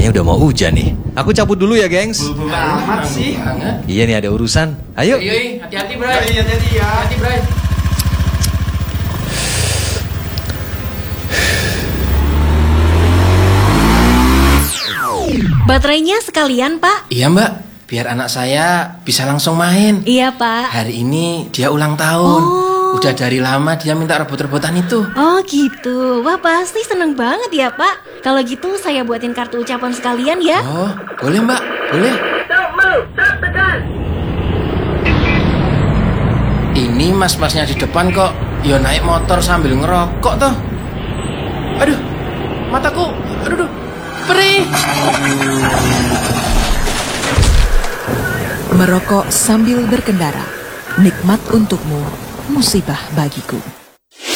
Kayaknya udah mau hujan nih. Aku cabut dulu ya, gengs. Buru-buru amat sih. Iya nih, ada urusan. Ayo. Iya, hati-hati, Bray. Iya, hati-hati ya. Hati, Bray. Baterainya sekalian, Pak. Iya, Mbak. Biar anak saya bisa langsung main. Iya, Pak. Hari ini dia ulang tahun. Oh. Udah dari lama dia minta rebut-rebutan itu. Oh gitu. Wah, pasti seneng banget ya, Pak. Kalau gitu saya buatin kartu ucapan sekalian ya. Oh, boleh, Mbak. Boleh. Ini mas-masnya di depan kok ya naik motor sambil ngerokok toh. Aduh, mataku. Aduh. Perih. Merokok sambil berkendara, nikmat untukmu, musibah bagiku.